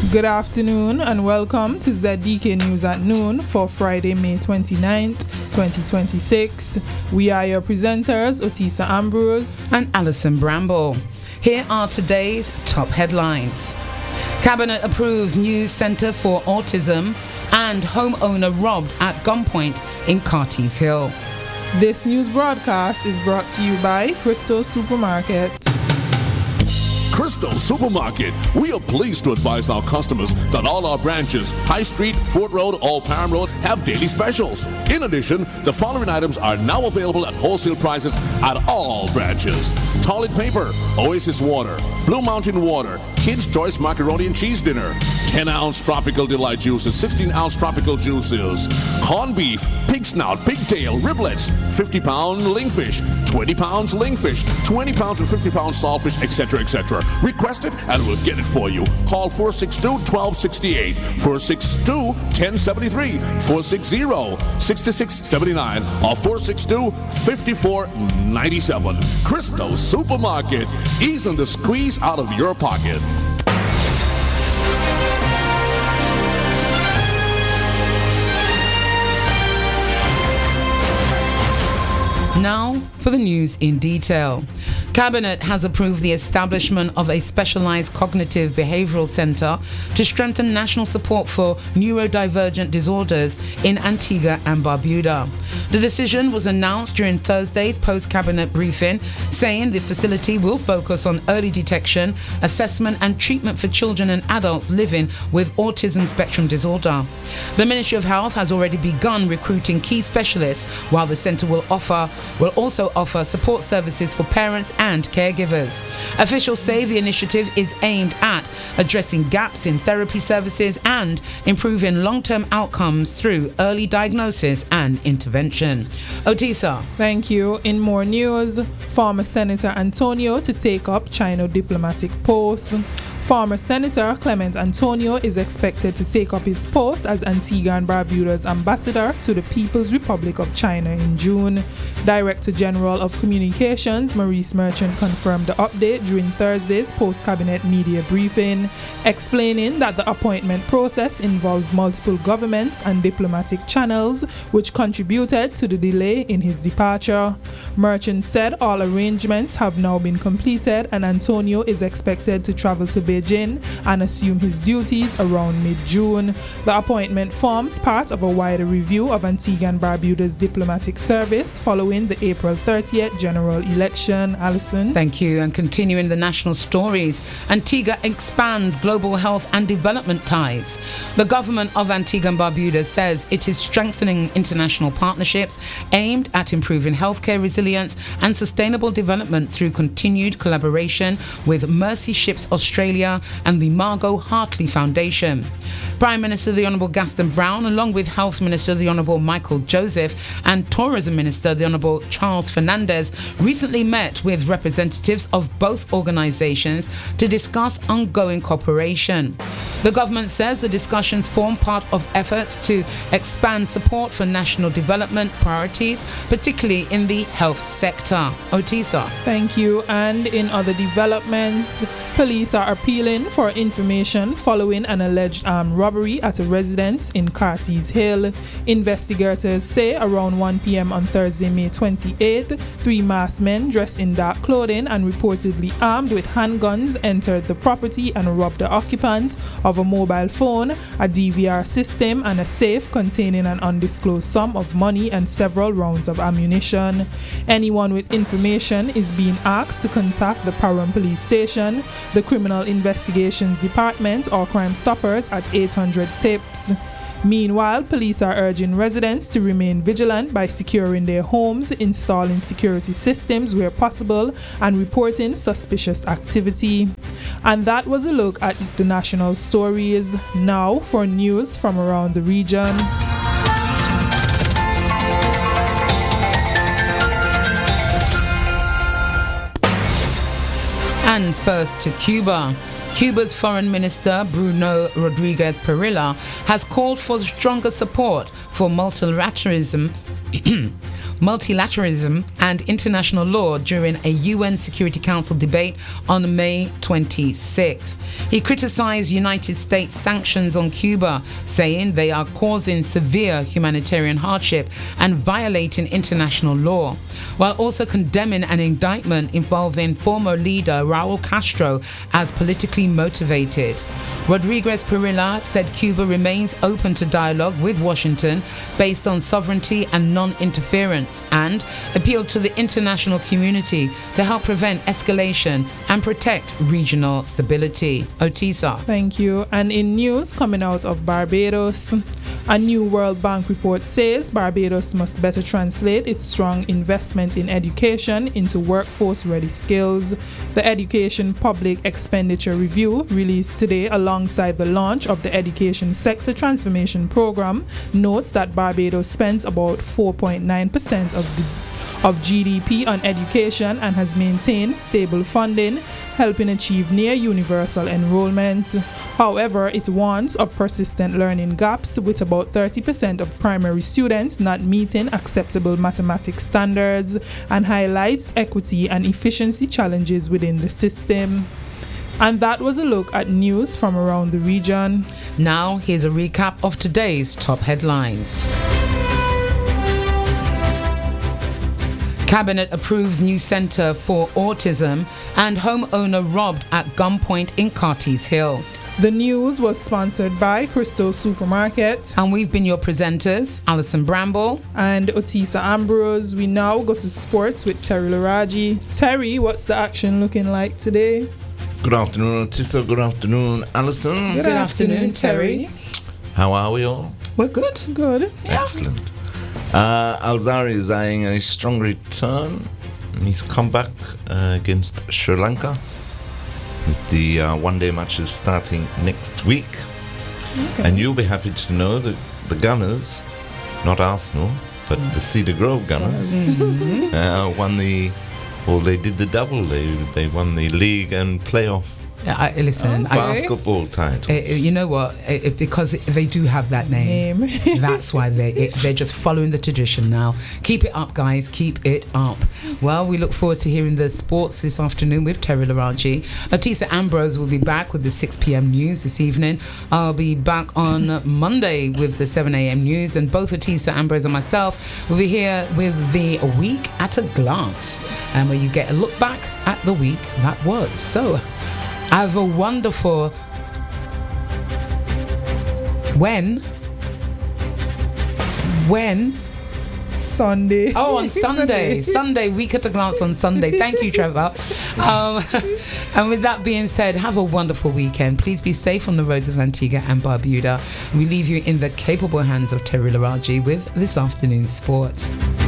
Good afternoon and welcome to ZDK News at Noon for Friday, May 29th, 2026. We are your presenters, Otisa Ambrose and Alison Bramble. Here are today's top headlines. Cabinet approves new Centre for Autism and homeowner robbed at gunpoint in Carties Hill. This news broadcast is brought to you by Crystal Supermarket. Crystal Supermarket. We are pleased to advise our customers that all our branches, High Street, Fort Road, or Parham Road, have daily specials. In addition, the following items are now available at wholesale prices at all branches. Toilet paper, Oasis water, Blue Mountain water, Kids Choice macaroni and cheese dinner, 10-ounce tropical delight juices, 16-ounce tropical juices, corned beef, pig snout, pigtail, riblets, 50-pound lingfish, 20 pounds lingfish, 20 pounds and 50-pound saltfish, etc., etc. Request it and we'll get it for you. Call 462-1268, 462-1073, 460-6679, or 462-5497. Crystal Supermarket, easing the squeeze out of your pocket. Now for the news in detail. Cabinet has approved the establishment of a specialized cognitive behavioral center to strengthen national support for neurodivergent disorders in Antigua and Barbuda. The decision was announced during Thursday's post-cabinet briefing, saying the facility will focus on early detection, assessment and treatment for children and adults living with autism spectrum disorder. The Ministry of Health has already begun recruiting key specialists, while the center will also offer support services for parents and caregivers. Officials say the initiative is aimed at addressing gaps in therapy services and improving long-term outcomes through early diagnosis and intervention. Otisa. Thank you. In more news, former Senator Antonio to take up China diplomatic post. Former Senator Clement Antonio is expected to take up his post as Antigua and Barbuda's ambassador to the People's Republic of China in June. Director General of Communications Maurice Merchant confirmed the update during Thursday's post-cabinet media briefing, explaining that the appointment process involves multiple governments and diplomatic channels, which contributed to the delay in his departure. Merchant said all arrangements have now been completed and Antonio is expected to travel to Beijing and assume his duties around mid-June. The appointment forms part of a wider review of Antigua and Barbuda's diplomatic service following the April 30th general election. Alison. Thank you. And continuing the national stories, Antigua expands global health and development ties. The government of Antigua and Barbuda says it is strengthening international partnerships aimed at improving healthcare resilience and sustainable development through continued collaboration with Mercy Ships Australia and the Margot Hartley Foundation. Prime Minister the Honourable Gaston Brown, along with Health Minister the Honourable Michael Joseph and Tourism Minister the Honourable Charles Fernandez, recently met with representatives of both organisations to discuss ongoing cooperation. The government says the discussions form part of efforts to expand support for national development priorities, particularly in the health sector. Otisa. Thank you. And in other developments, police are appealing for information following an alleged armed robbery at a residence in Carties Hill. Investigators say around 1 p.m. on Thursday, May 28th, 3 masked men dressed in dark clothing and reportedly armed with handguns entered the property and robbed the occupant of a mobile phone, a DVR system, and a safe containing an undisclosed sum of money and several rounds of ammunition. Anyone with information is being asked to contact the Parham Police Station, the Criminal Investigations Department, or Crime Stoppers at 800-TIPS. Meanwhile, police are urging residents to remain vigilant by securing their homes, installing security systems where possible, and reporting suspicious activity. And that was a look at the national stories. Now for news from around the region. And first to Cuba. Cuba's Foreign Minister Bruno Rodriguez Parrilla has called for stronger support for multilateralism multilateralism and international law during a UN Security Council debate on May 26th. He criticized United States sanctions on Cuba, saying they are causing severe humanitarian hardship and violating international law, while also condemning an indictment involving former leader Raul Castro as politically motivated. Rodriguez Parilla said Cuba remains open to dialogue with Washington based on sovereignty and non-interference, and appealed to the international community to help prevent escalation and protect regional stability. Otisa. Thank you. And in news coming out of Barbados, a new World Bank report says Barbados must better translate its strong investment in education into workforce-ready skills. The Education Public Expenditure Review, released today alongside the launch of the Education Sector Transformation Program, notes that Barbados spends about 4.9% of GDP on education and has maintained stable funding, helping achieve near universal enrollment. However, it warns of persistent learning gaps, with about 30% of primary students not meeting acceptable mathematics standards, and highlights equity and efficiency challenges within the system. And that was a look at news from around the region. Now, here's a recap of today's top headlines. Cabinet approves new centre for autism, and homeowner robbed at gunpoint in Carties Hill. The news was sponsored by Crystal Supermarket. And we've been your presenters, Alison Bramble and Otisa Ambrose. We now go to sports with Terry Laraji. Terry, what's the action looking like today? Good afternoon, Otisa. Good afternoon, Alison. Good afternoon, Terry. How are we all? We're good. Good. Excellent. Alzari is eyeing a strong return in his comeback against Sri Lanka, with the one-day matches starting next week. Okay. And you'll be happy to know that the Gunners, not Arsenal, but the Cedar Grove Gunners, won they did the double. They won the league and playoff basketball title. You know what? Because they do have that name. That's why they're just following the tradition now. Keep it up, guys. Keep it up. Well, we look forward to hearing the sports this afternoon with Terry Laraji. Otisa Ambrose will be back with the 6 p.m. news this evening. I'll be back on Monday with the 7 a.m. news, and both Otisa Ambrose and myself will be here with the Week at a Glance, and where you get a look back at the week that was. So, have a wonderful when Sunday. Oh, on Sunday, Week at a Glance on Sunday. Thank you, Trevor. And with that being said, have a wonderful weekend. Please be safe on the roads of Antigua and Barbuda. We leave you in the capable hands of Terry Laraji with this afternoon's sport.